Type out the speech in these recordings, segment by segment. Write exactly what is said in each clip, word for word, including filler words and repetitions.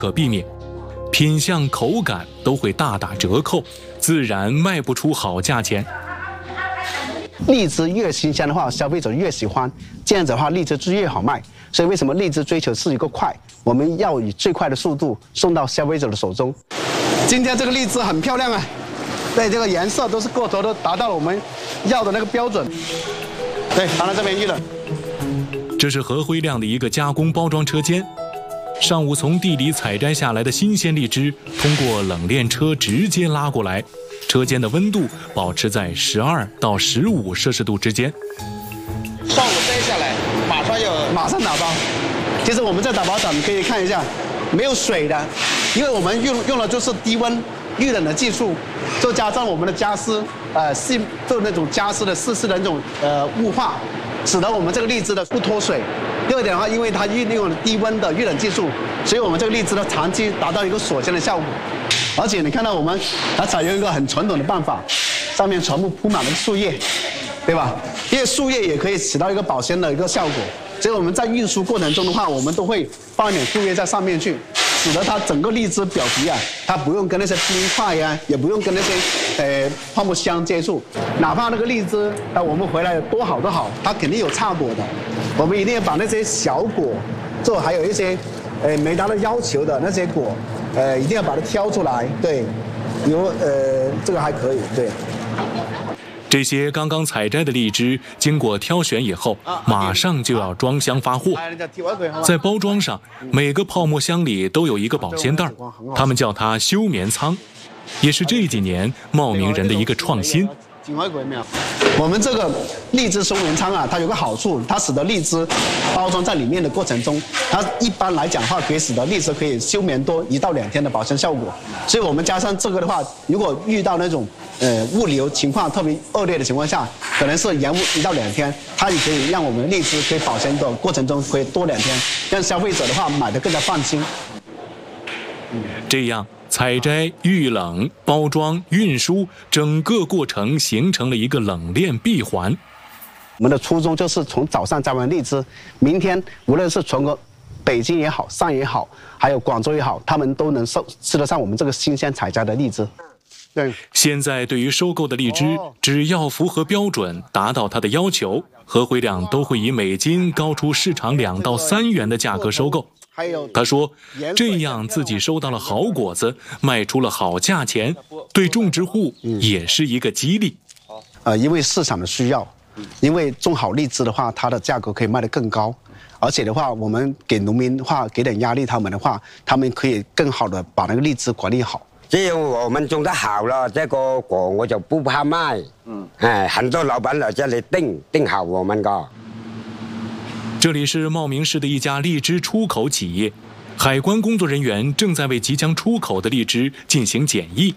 可避免，品相、口感都会大打折扣，自然卖不出好价钱。 荔枝越新鲜的话，消费者越喜欢，这样子的话，荔枝就越好卖。所以为什么荔枝追求是一个快？我们要以最快的速度送到消费者的手中。今天这个荔枝很漂亮啊，对，这个颜色都是个头都达到了我们要的那个标准。对，放到这边去了。 这是何辉亮的一个加工包装车间。上午从地里采摘下来的新鲜荔枝，通过冷链车直接拉过来，车间的温度保持在十二到十五摄氏度之间。 上午摘下来，马上有马上打包。其实我们在打包厂可以看一下，没有水的，因为我们用用的就是低温预冷的技术，再加上我们的加湿，呃，细做那种加湿的湿式的那种呃雾化，使得我们这个荔枝的不脱水。第二点的话，因为它运用了低温的预冷技术，所以我们这个荔枝呢长期达到一个锁鲜的效果。而且你看到我们它采用一个很传统的办法，上面全部铺满了树叶，对吧？因为树叶也可以起到一个保鲜的一个效果。所以我们在运输过程中的话，我们都会放一点树叶在上面去，使得它整个荔枝表皮啊，它不用跟那些冰块呀、啊，也不用跟那些呃泡沫箱接触。哪怕那个荔枝，那我们回来多好多好，它肯定有差果的。我们一定要把那些小果，这还有一些呃没达到要求的那些果，呃一定要把它挑出来。对，比如呃这个还可以，对。 这些刚刚采摘的荔枝，经过挑选以后，马上就要装箱发货。在包装上，每个泡沫箱里都有一个保鲜袋，他们叫它休眠仓，也是这几年茂名人的一个创新。 我们这个荔枝休眠仓啊，它有个好处，它使得荔枝包装在里面的过程中，它一般来讲的话，可以使得荔枝可以休眠多一到两天的保鲜效果。所以我们加上这个的话，如果遇到那种呃物流情况特别恶劣的情况下，可能是延误一到两天，它也可以让我们荔枝可以保鲜的过程中可以多两天，让消费者的话买得更加放心。 这样。采摘、预冷、包装、运输，整个过程形成了一个冷链闭环。 我们的初衷就是从早上摘完荔枝，明天无论是全国北京也好、上也好，还有广州也好，他们都能收吃得上我们这个新鲜采摘的荔枝。对， 现在对于收购的荔枝，只要符合标准，达到它的要求，何辉亮都会以每斤高出市场两到三元的价格收购。他说：“这样自己收到了好果子，卖出了好价钱，对种植户也是一个激励。 呃，因为市场的需要，因为种好荔枝的话，它的价格可以卖得更高，而且的话，我们给农民的话给点压力，他们的话，他们可以更好的把那个荔枝管理好。 只要我们种得好了，这个果我就不怕卖。嗯，哎，很多老板来这里订订好我们的。” 这里是茂名市的一家荔枝出口企业，海关工作人员正在为即将出口的荔枝进行检疫。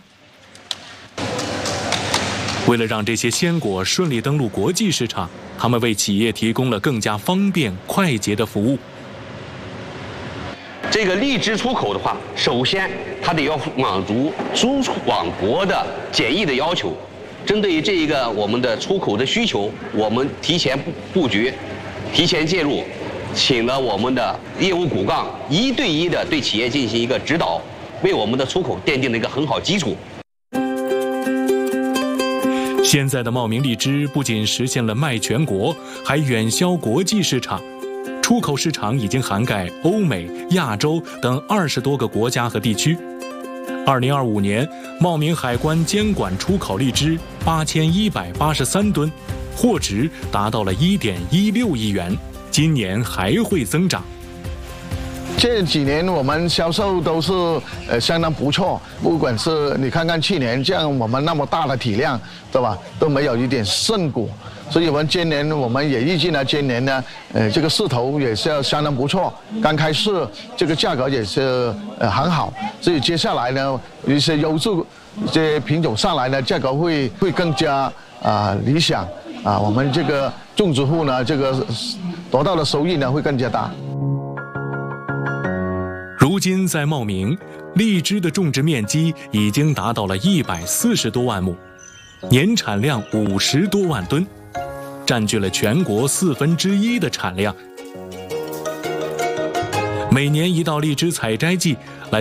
为了让这些鲜果顺利登陆国际市场，他们为企业提供了更加方便快捷的服务。 这个荔枝出口的话，首先它得要满足输往国的检疫的要求。针对于这一个我们的出口的需求，我们提前布布局。提前介入，请了我们的业务骨干一对一的对企业进行一个指导，为我们的出口奠定了一个很好基础。 现在的茂名荔枝不仅实现了卖全国，还远销国际市场，出口市场已经涵盖欧美、亚洲等二十多个国家和地区。二零二五年，茂名海关监管出口荔枝八千一百八十三吨。货值达到了一点一六亿元，今年还会增长。 这几年我们销售都是呃相当不错，不管是你看看去年这样我们那么大的体量，对吧？都没有一点剩果，所以我们今年我们也预计呢，今年呢，呃这个势头也是要相当不错。刚开市这个价格也是呃很好，所以接下来呢，有一些优质这些品种上来呢，价格会会更加啊、呃、理想。啊，我们这个种植户呢，这个得到的收益呢会更加大。 如今在茂名，荔枝的种植面积已经达到了一百四十多万亩，年产量五十多万吨，占据了全国四分之一的产量。每年一到荔枝采摘季，来